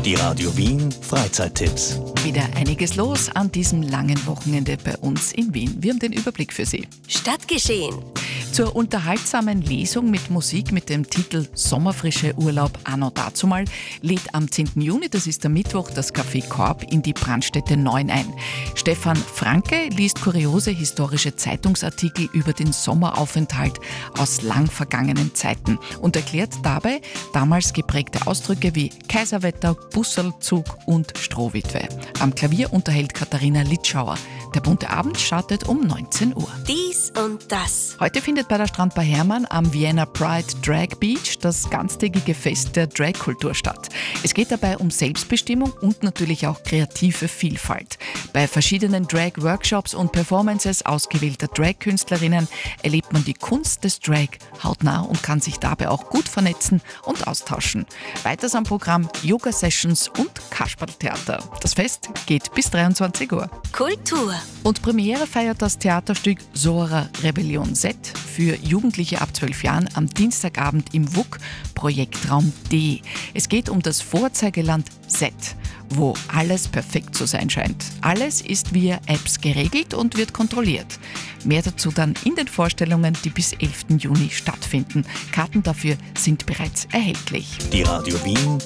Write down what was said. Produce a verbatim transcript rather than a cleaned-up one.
Die Radio Wien Freizeittipps. Wieder einiges los an diesem langen Wochenende bei uns in Wien. Wir haben den Überblick für Sie. Stadtgeschehen. Zur unterhaltsamen Lesung mit Musik mit dem Titel Sommerfrische Urlaub anno dazumal lädt am zehnten Juni, das ist der Mittwoch, das Café Korb in die Brandstätte neun ein. Stefan Franke liest kuriose historische Zeitungsartikel über den Sommeraufenthalt aus lang vergangenen Zeiten und erklärt dabei damals geprägte Ausdrücke wie Kaiserwetter, Busserlzug und Strohwitwe. Am Klavier unterhält Katharina Litschauer. Der bunte Abend startet um neunzehn Uhr. Dies und das. Heute findet bei der Strandbar Hermann am Vienna Pride Drag Beach das ganztägige Fest der Dragkultur statt. Es geht dabei um Selbstbestimmung und natürlich auch kreative Vielfalt. Bei verschiedenen Drag-Workshops und Performances ausgewählter Drag-Künstlerinnen erlebt man die Kunst des Drag hautnah und kann sich dabei auch gut vernetzen und austauschen. Weiters am Programm Yoga-Sessions und Kasperltheater. Das Fest geht bis dreiundzwanzig Uhr. Kultur. Und Premiere feiert das Theaterstück Sohrer Rebellion Z für Jugendliche ab zwölf Jahren am Dienstagabend im W U K, Projektraum D. Es geht um das Vorzeigeland Z, wo alles perfekt zu sein scheint. Alles ist via Apps geregelt und wird kontrolliert. Mehr dazu dann in den Vorstellungen, die bis elften Juni stattfinden. Karten dafür sind bereits erhältlich. Die Radio Wien